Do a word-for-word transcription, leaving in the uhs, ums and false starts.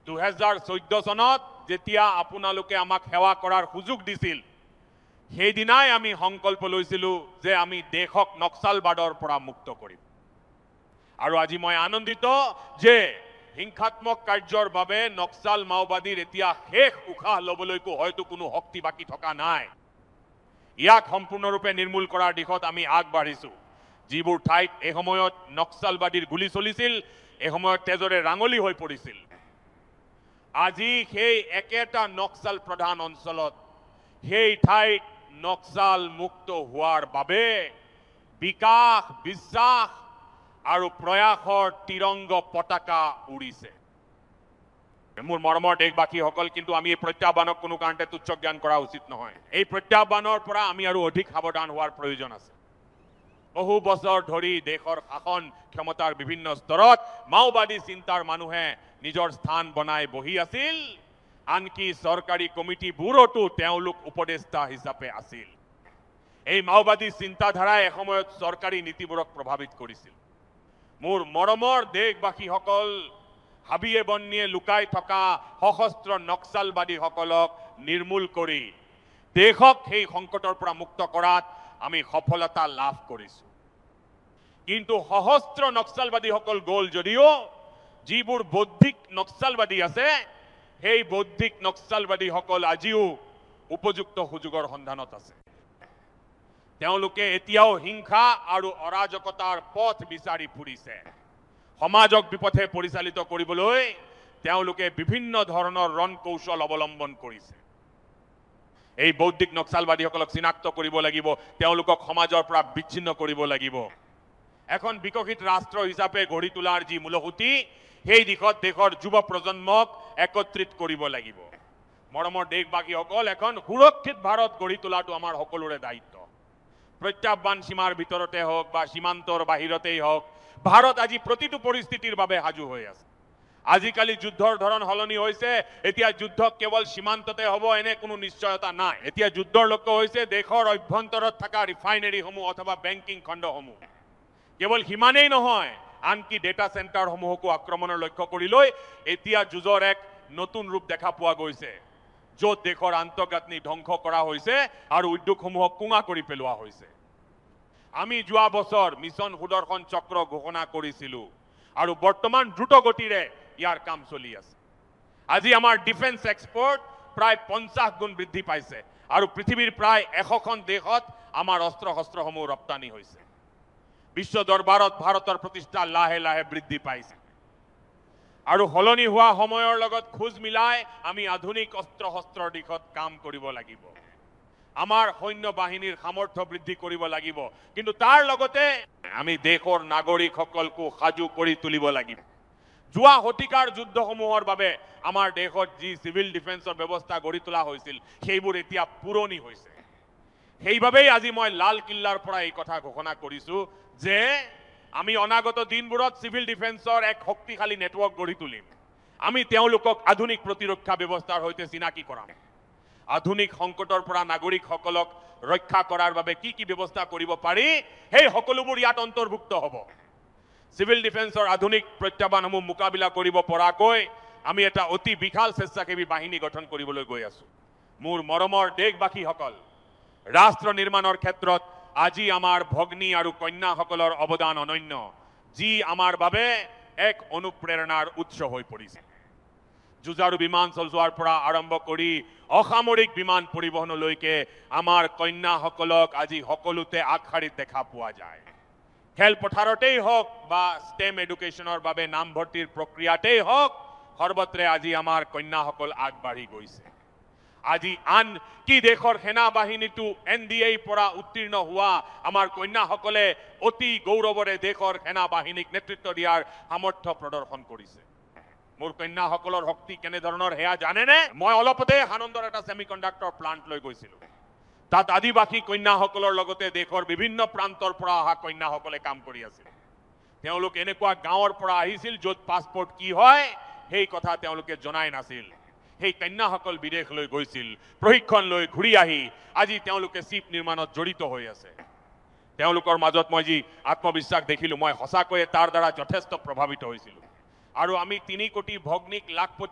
দুহেজাৰ চৈধ্য চনত যেতিয়া আপোনালোকে আমাক সেৱা কৰাৰ সুযোগ দিছিল, সেইদিনাই আমি সংকল্প লৈছিলোঁ যে আমি দেশক নক্সালবাদৰ পৰা মুক্ত কৰিম। আৰু আজি মই আনন্দিত যে হিংসাত্মক কাৰ্যৰ বাবে নক্সাল মাওবাদীৰ এতিয়া শেষ উশাহ ল'বলৈকো হয়তো কোনো শক্তি বাকী থকা নাই। ইয়াক সম্পূৰ্ণৰূপে নিৰ্মূল কৰাৰ দিশত আমি আগবাঢ়িছোঁ। যিবোৰ ঠাইত এই সময়ত নক্সালবাদীৰ গুলী চলিছিল, এই সময়ত তেজৰে ৰাঙলী হৈ পৰিছিল, আজি সেই একেটা নক্সাল প্ৰধান অঞ্চলত সেই ঠাইত নক্সাল মুক্ত হোৱাৰ বাবে বিকাশ, বিশ্বাস আৰু প্ৰয়াসৰ তিৰংগ পতাকা উৰিছে। মোৰ মৰমৰ দেশবাসীসকল, কিন্তু আমি এই প্ৰত্যাহ্বানক কোনো কাৰণতে তুচ্ছ জ্ঞান কৰা উচিত নহয়। এই প্ৰত্যাহ্বানৰ পৰা আমি আৰু অধিক সাৱধান হোৱাৰ প্ৰয়োজন আছে। বহু বছৰ ধৰি দেশৰ শাসন ক্ষমতাৰ বিভিন্ন স্তৰত মাওবাদী চিন্তাৰ মানুহে নিজৰ স্থান বনাই বহি আছিল, আনকি চৰকাৰী কমিটিবোৰতো তেওঁলোক উপদেষ্টা হিচাপে আছিল। এই মাওবাদী চিন্তাধাৰাই এসময়ত চৰকাৰী নীতিবোৰক প্ৰভাৱিত কৰিছিল। মোৰ মৰমৰ দেশবাসীসকল, হাবিয়ে বন্নিয়ে লুকাই থকা সশস্ত্ৰ নক্সালবাদীসকলক নিৰ্মূল কৰি দেশক সেই সংকটৰ পৰা মুক্ত কৰাত আমি সফলতা লাভ কৰিছোঁ। কিন্তু সশস্ত্ৰ নক্সালবাদীসকল গ'ল যদিও যিবোৰ বৌদ্ধিক নক্সালবাদী আছে, সেই বৌদ্ধিক নক্সালবাদীসকল আজিও উপযুক্ত সুযোগৰ সন্ধানত আছে। তেওঁলোকে এতিয়াও হিংসা আৰু অৰাজকতাৰ পথ বিচাৰি ফুৰিছে। সমাজক বিপথে পৰিচালিত কৰিবলৈ তেওঁলোকে বিভিন্ন ধৰণৰ ৰণ কৌশল অৱলম্বন কৰিছে। এই বৌদ্ধিক নক্সালবাদীসকলক চিনাক্ত কৰিব লাগিব, তেওঁলোকক সমাজৰ পৰা বিচ্ছিন্ন কৰিব লাগিব। এখন বিকশিত ৰাষ্ট্ৰ হিচাপে গঢ়ি তোলাৰ যি মূলসুঁতি, সেই দিশত দেশৰ যুৱ প্ৰজন্মক একত্ৰিত কৰিব লাগিব। মৰমৰ দেশবাসীসকল, এখন সুৰক্ষিত ভাৰত গঢ়ি তোলাটো আমাৰ সকলোৰে দায়িত্ব। প্ৰত্যাহ্বান সীমাৰ ভিতৰতে হওক বা সীমান্তৰ বাহিৰতেই হওক, ভাৰত আজি প্ৰতিটো পৰিস্থিতিৰ বাবে সাজু হৈ আছে। আজিকালি যুদ্ধৰ ধৰণ সলনি হৈছে। এতিয়া যুদ্ধ কেৱল সীমান্ততে হ'ব এনে কোনো নিশ্চয়তা নাই। এতিয়া যুদ্ধৰ লক্ষ্য হৈছে দেশৰ অভ্যন্তৰত থকা ৰিফাইনেৰীসমূহ অথবা বেংকিং খণ্ডসমূহ। কেৱল সিমানেই নহয়, আনকি ডেটা চেণ্টাৰসমূহকো আক্ৰমণৰ লক্ষ্য কৰি লৈ এতিয়া যুঁজৰ এক নতুন ৰূপ দেখা পোৱা গৈছে, য'ত দেশৰ আন্তঃগাঁথনি ধ্বংস কৰা হৈছে আৰু উদ্যোগসমূহক কুঙা কৰি পেলোৱা হৈছে। আমি যোৱা বছৰ মিছন সুদৰ্শন চক্ৰ ঘোষণা কৰিছিলোঁ আৰু বৰ্তমান দ্ৰুত গতিৰে ইয়াৰ কাম চলি আছে। আজি আমাৰ ডিফেন্স এক্সপৰ্ট প্ৰায় পঞ্চাছ গুণ বৃদ্ধি পাইছে আৰু পৃথিৱীৰ প্ৰায় এশখন দেশত আমাৰ অস্ত্ৰ শস্ত্ৰসমূহ ৰপ্তানি হৈছে। বিশ্ব দৰবাৰত ভাৰতৰ প্ৰতিষ্ঠা লাহে লাহে বৃদ্ধি পাইছে আৰু সলনি হোৱা সময়ৰ লগত খোজ মিলাই আমি আধুনিক অস্ত্ৰ শস্ত্ৰৰ দিশত কাম কৰিব লাগিব। আমাৰ সৈন্য বাহিনীৰ সামৰ্থ্য বৃদ্ধি কৰিব লাগিব, কিন্তু তাৰ লগতে আমি দেশৰ নাগৰিকসকলকো সাজু কৰি তুলিব লাগিব। যোৱা শতিকাৰ যুদ্ধসমূহৰ বাবে আমাৰ দেশত যি চিভিল ডিফেন্সৰ ব্যৱস্থা গঢ়ি তোলা হৈছিল, সেইবোৰ এতিয়া পুৰণি হৈছে। সেইবাবেই আজি মই লাল কিল্লাৰ পৰা এই কথা ঘোষণা কৰিছোঁ যে আমি অনাগত দিনবোৰত চিভিল ডিফেন্সৰ এক শক্তিশালী নেটৱৰ্ক গঢ়ি তুলিম। আমি তেওঁলোকক আধুনিক প্ৰতিৰক্ষা ব্যৱস্থাৰ সৈতে চিনাকি কৰাম। আধুনিক সংকটৰ পৰা নাগৰিকসকলক ৰক্ষা কৰাৰ বাবে কি কি ব্যৱস্থা কৰিব পাৰি, সেই সকলোবোৰ ইয়াত অন্তৰ্ভুক্ত হ'ব। চিভিল ডিফেন্সৰ আধুনিক প্ৰত্যাহ্বানসমূহ মোকাবিলা কৰিব পৰাকৈ আমি এটা অতি বিশাল স্বেচ্ছাসেৱী বাহিনী গঠন কৰিবলৈ গৈ আছোঁ। মোৰ মৰমৰ দেশবাসীসকল, ৰাষ্ট্ৰ নিৰ্মাণৰ ক্ষেত্ৰত আজি আমাৰ ভগ্নী আৰু কন্যাসকলৰ অৱদান অনন্য, যি আমাৰ বাবে এক অনুপ্ৰেৰণাৰ উৎস হৈ পৰিছে। যুঁজাৰু বিমান চলোৱাৰ পৰা আৰম্ভ কৰি অসামৰিক বিমান পৰিবহণলৈকে আমাৰ কন্যাসকলক আজি সকলোতে আগশাৰীত দেখা পোৱা যায়। খেলপথাৰতেই হওক বা ষ্টেম এডুকেশ্যনৰ বাবে নামভৰ্তিৰ প্ৰক্ৰিয়াতেই হওক, সৰ্বত্ৰে আজি আমাৰ কন্যাসকল আগবাঢ়ি গৈছে। আজি আন কি দেশৰ সেনা বাহিনীটো এন ডি এৰ পৰা উত্তীৰ্ণ হোৱা আমাৰ কন্যাসকলে অতি গৌৰৱৰে দেশৰ সেনা বাহিনীক নেতৃত্ব দিয়াৰ সামৰ্থ্য প্ৰদৰ্শন কৰিছে। মোৰ কন্যাসকলৰ শক্তি কেনেধৰণৰ সেয়া জানেনে? মই অলপতে আনন্দৰ এটা ছেমি কণ্ডাক্টৰ প্লাণ্ট লৈ গৈছিলোঁ। তাত আদিবাসী কন্যাসকলৰ লগতে দেশৰ বিভিন্ন প্ৰান্তৰ পৰা অহা কন্যাসকলে কাম কৰি আছিল। তেওঁলোক এনেকুৱা গাঁৱৰ পৰা আহিছিল য'ত পাছপোৰ্ট কি হয় সেই কথা তেওঁলোকে জনাই নাছিল। সেই কন্যাসকল বিদেশলৈ গৈছিল, প্ৰশিক্ষণ লৈ ঘূৰি আহি আজি তেওঁলোকে চিপ নিৰ্মাণত জড়িত হৈ আছে। তেওঁলোকৰ মাজত মই যি আত্মবিশ্বাস দেখিলোঁ, মই সঁচাকৈয়ে তাৰ দ্বাৰা যথেষ্ট প্ৰভাৱিত হৈছিলোঁ। আৰু আমি তিনি কোটি ভগ্নীক লাখপতি